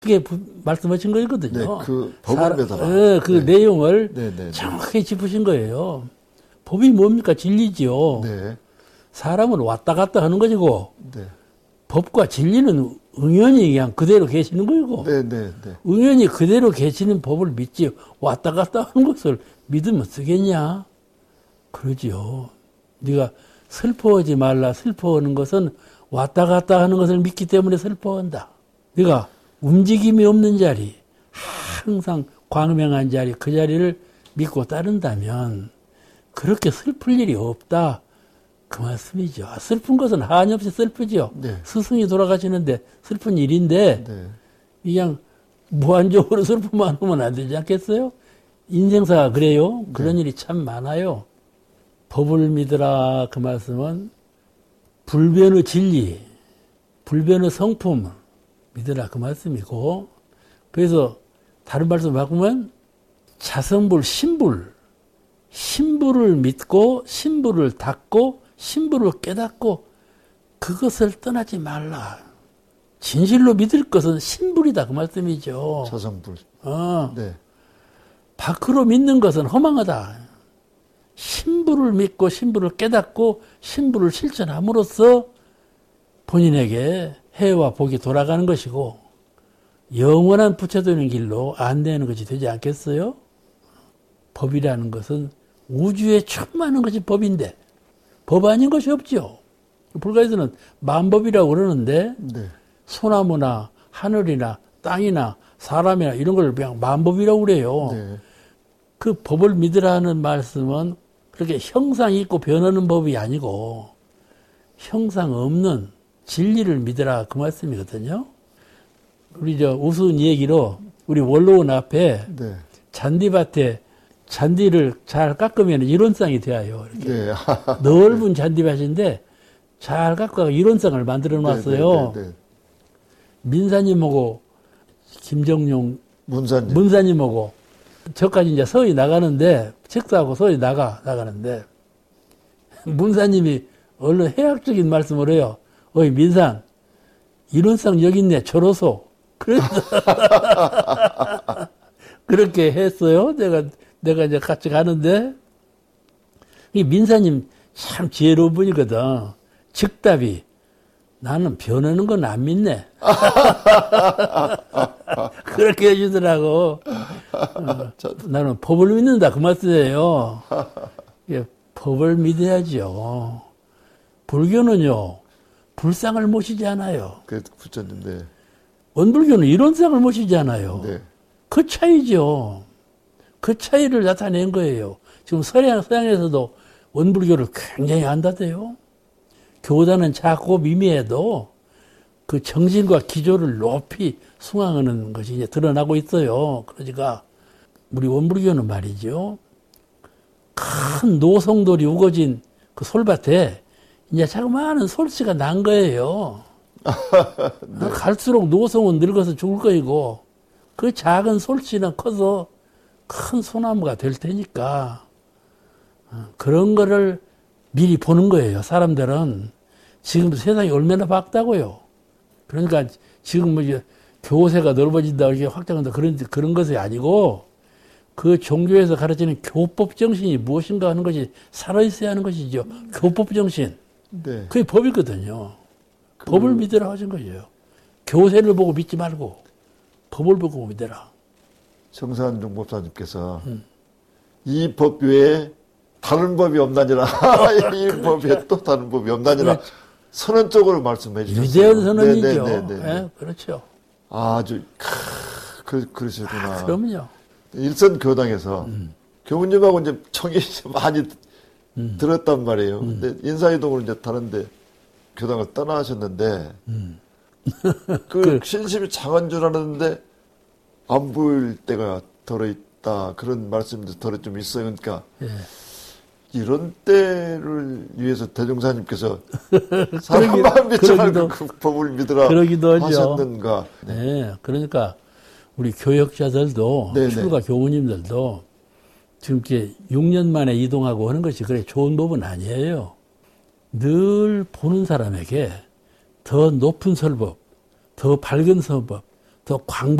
그게 말씀하신 거거든요. 네, 그 법을 매달아. 그 네. 내용을 네. 정확하게 짚으신 거예요. 법이 뭡니까? 진리지요. 네. 사람은 왔다 갔다 하는 것이고 네. 법과 진리는 응연히 그냥 그대로 계시는 거고 네. 응연히 그대로 계시는 법을 믿지 왔다 갔다 하는 것을 믿으면 쓰겠냐? 그러지요. 네가 슬퍼하지 말라. 슬퍼하는 것은 왔다 갔다 하는 것을 믿기 때문에 슬퍼한다. 네가 움직임이 없는 자리, 항상 광명한 자리, 그 자리를 믿고 따른다면 그렇게 슬플 일이 없다. 그 말씀이죠. 슬픈 것은 한없이 슬프죠. 네. 스승이 돌아가시는데 슬픈 일인데 네. 그냥 무한적으로 슬픔만 하면 안 되지 않겠어요? 인생사가 그래요. 그런 일이 참 많아요. 법을 믿으라 그 말씀은 불변의 진리, 불변의 성품 믿으라 그 말씀이고 그래서 다른 말씀 바꾸면 자성불, 신불을 믿고 신불을 닫고 신불을 깨닫고 그것을 떠나지 말라. 진실로 믿을 것은 신불이다 그 말씀이죠. 자성불. 네. 밖으로 믿는 것은 허망하다. 신불을 믿고 신불을 깨닫고 신불을 실천함으로써 본인에게 해와 복이 돌아가는 것이고 영원한 부처되는 길로 안내하는 것이 되지 않겠어요? 법이라는 것은 우주에 충만한 것이 법인데 법 아닌 것이 없죠. 불가에서는 만법이라고 그러는데 네. 소나무나 하늘이나 땅이나 사람이나 이런 걸 그냥 만법이라고 그래요. 네. 그 법을 믿으라는 말씀은 그렇게 형상 있고 변하는 법이 아니고 형상 없는 진리를 믿으라 그 말씀이거든요. 우리 우스운 얘기로 우리 원로원 앞에 네. 잔디밭에 잔디를 잘 깎으면 일원상이 돼요. 이렇게 네. 넓은 잔디밭인데 잘 깎아서 일원상을 만들어 놨어요. 네. 민사님하고 김정용 문사님하고 저까지 이제 서희 나가는데 책사하고 서희 나가는데 문사님이 얼른 해학적인 말씀을 해요. 어이 민산 일원상 여기 있네 저로소. 그래서 그렇게 했어요. 내가 이제 같이 가는데 이 민사님 참 지혜로운 분이거든. 즉답이 나는 변하는 건 안 믿네. 그렇게 해주더라고. 나는 법을 믿는다 그 말씀이에요. 법을 믿어야죠. 불교는요 불상을 모시지 않아요. 그 부처님. 네. 원불교는 이론상을 모시지 않아요. 네. 그 차이죠. 그 차이를 나타낸 거예요. 지금 서양에서도 원불교를 굉장히 한다대요. 교단은 작고 미미해도 그 정신과 기조를 높이 숭앙하는 것이 이제 드러나고 있어요. 그러니까 우리 원불교는 말이죠. 큰 노송돌이 우거진 그 솔밭에 이제 자그마한 솔씨가 난 거예요. 네. 갈수록 노송은 늙어서 죽을 거이고 그 작은 솔씨는 커서 큰 소나무가 될 테니까 그런 거를 미리 보는 거예요. 사람들은 지금 세상이 얼마나 밝다고요. 그러니까 지금 뭐 이제 교세가 넓어진다 이렇게 확장한다 그런 것이 아니고 그 종교에서 가르치는 교법 정신이 무엇인가 하는 것이 살아있어야 하는 것이죠. 교법 정신. 네. 그게 법이거든요. 법을 믿으라 하신 거예요. 교세를 보고 믿지 말고 법을 보고 믿으라. 정산중 법사님께서 이 법 외에 다른 법이 없나니라. 이 법 외에 또 다른 법이 없나니라. 그렇죠. 선언적으로 말씀해 주셨어요. 위대한 선언이죠. 네, 그렇죠. 아주 그러시구나. 그럼요. 일선 교당에서 교우님하고 이제 청이 많이 들었단 말이에요. 근데 인사이동으로 이제 다른데 교당을 떠나셨는데 그 신심이 장한 줄 알았는데 안 보일 때가 덜어있다. 그런 말씀도 덜어 좀 있어요. 그러니까 이런 때를 위해서 대종사님께서 사람만 믿지 말고 그 법을 믿으라 하셨는가. 네. 그러니까 우리 교역자들도 출가 교우님들도 지금 이렇게 6년 만에 이동하고 하는 것이 그래 좋은 법은 아니에요. 늘 보는 사람에게 더 높은 설법, 더 밝은 설법, 더 더 광범